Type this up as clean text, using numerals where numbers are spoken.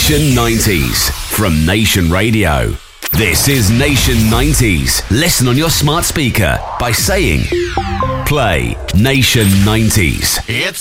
Nation 90s from Nation Radio. This is Nation 90s. Listen on your smart speaker by saying, play Nation 90s. It's